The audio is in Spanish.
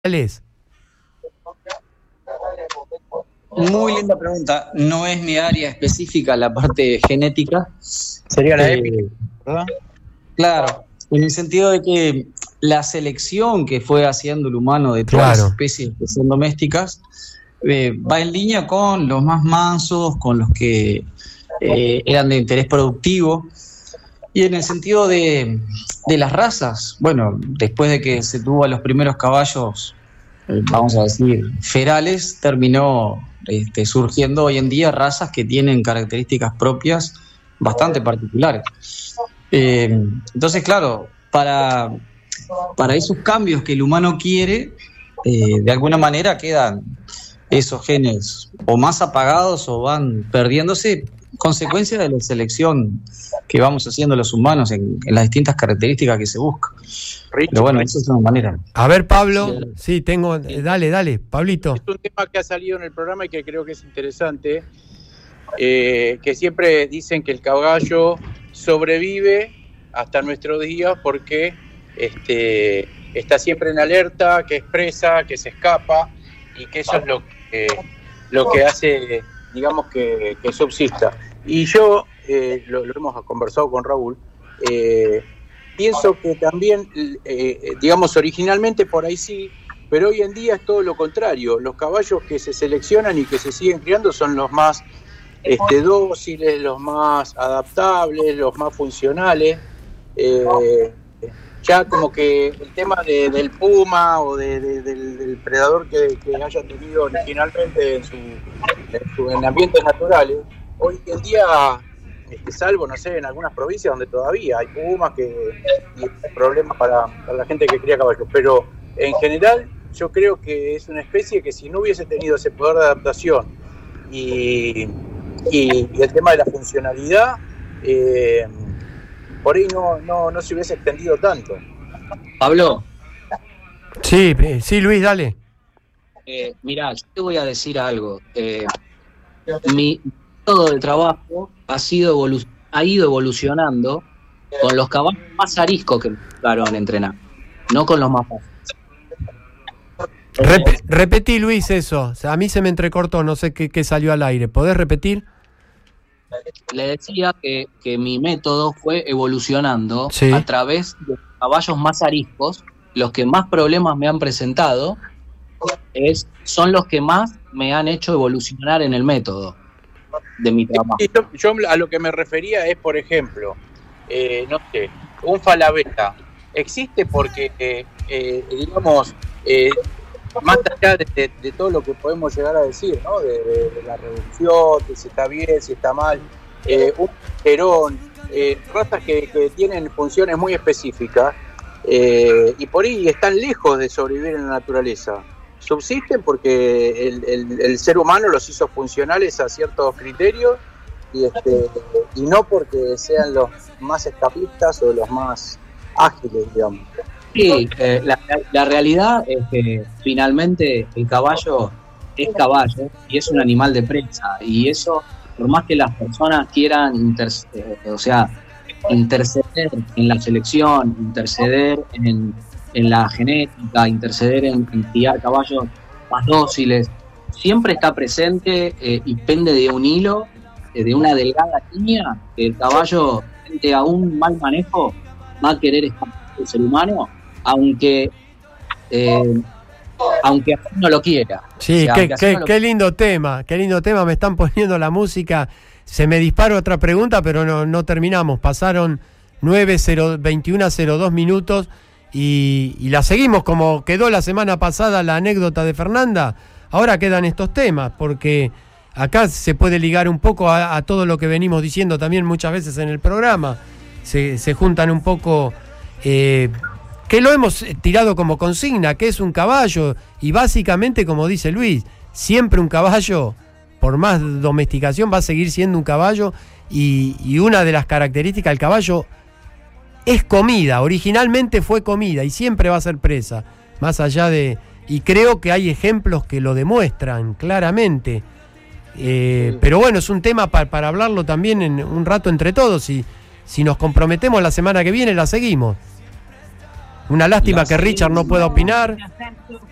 animales? Muy linda pregunta. No es mi área específica la parte genética. Sería la épica, ¿verdad? Claro, en el sentido de que la selección que fue haciendo el humano de todas las especies que son domésticas va en línea con los más mansos, con los que eran de interés productivo. Y en el sentido de las razas, bueno, después de que se tuvo a los primeros caballos, vamos a decir, ferales, terminó surgiendo hoy en día razas que tienen características propias bastante particulares. Entonces, claro, para esos cambios que el humano quiere, de alguna manera quedan esos genes o más apagados o van perdiéndose, consecuencia de la selección que vamos haciendo los humanos en las distintas características que se buscan. Pero bueno, eso es una manera. A ver, Pablo, sí, tengo, dale, Pablito. Es un tema que ha salido en el programa y que creo que es interesante, que siempre dicen que el caballo sobrevive hasta nuestros días porque está siempre en alerta, que expresa, que se escapa, y que eso es lo que hace, digamos, que subsista. Y yo, lo hemos conversado con Raúl, pienso que también, digamos, originalmente por ahí sí, pero hoy en día es todo lo contrario. Los caballos que se seleccionan y que se siguen criando son los más dóciles, los más adaptables, los más funcionales. Ya como que el tema del puma o del predador que haya tenido originalmente en ambientes naturales, hoy en día, salvo, no sé, en algunas provincias donde todavía hay pumas y hay problemas para la gente que cría caballos, pero en general yo creo que es una especie que si no hubiese tenido ese poder de adaptación y el tema de la funcionalidad, por ahí no se hubiese extendido tanto. Pablo. Sí, Luis, dale. Mirá, yo te voy a decir algo. Mi método de trabajo ha ido evolucionando con los caballos más ariscos que me tocaron entrenar, no con los más fáciles. Repetí, Luis, eso. O sea, a mí se me entrecortó, no sé qué salió al aire. ¿Podés repetir? Le decía que mi método fue evolucionando a través de caballos más ariscos. Los que más problemas me han presentado son los que más me han hecho evolucionar en el método de mi trabajo. Yo a lo que me refería es, por ejemplo, no sé, un falabella existe porque, digamos, más allá de todo lo que podemos llegar a decir, ¿no? De la reducción, de si está bien, si está mal, un perón, razas que tienen funciones muy específicas y por ahí están lejos de sobrevivir en la naturaleza. Subsisten porque el ser humano los hizo funcionales a ciertos criterios y no porque sean los más escapistas o los más ágiles, digamos. Sí, la realidad es que finalmente el caballo es caballo y es un animal de presa, y eso, por más que las personas quieran interceder en la selección, interceder en la genética, interceder en criar caballos más dóciles, siempre está presente y pende de un hilo, de una delgada línea, que el caballo, frente a un mal manejo, va a querer escapar del ser humano, aunque no lo quiera. Sí, o sea, qué lindo tema, me están poniendo la música. Se me disparó otra pregunta, pero no terminamos. Pasaron 21:02 minutos y la seguimos como quedó la semana pasada la anécdota de Fernanda. Ahora quedan estos temas, porque acá se puede ligar un poco a todo lo que venimos diciendo también muchas veces en el programa. Se juntan un poco... que lo hemos tirado como consigna, que es un caballo, y básicamente, como dice Luis, siempre un caballo, por más domesticación, va a seguir siendo un caballo, y una de las características del caballo es comida, originalmente fue comida, y siempre va a ser presa, más allá de... Y creo que hay ejemplos que lo demuestran claramente, pero bueno, es un tema para hablarlo también en un rato entre todos, y si nos comprometemos la semana que viene, la seguimos. Una lástima que Richard no pueda opinar.